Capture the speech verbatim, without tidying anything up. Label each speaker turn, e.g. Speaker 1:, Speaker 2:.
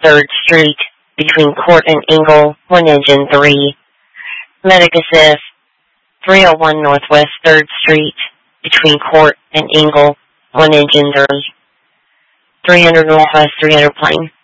Speaker 1: third Street, between Court and Engle, one engine three. Medic assist, three oh one Northwest third Street, between Court and Engle, one engine three. three hundred Northwest, three hundred plane.